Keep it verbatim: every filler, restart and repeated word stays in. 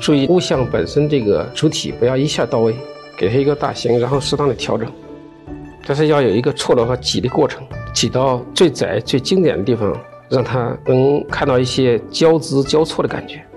注意物象本身这个主体不要一下到位，给它一个大形，然后适当的调整。但是要有一个错落和挤的过程，挤到最窄最经典的地方，让它能看到一些交织交错的感觉。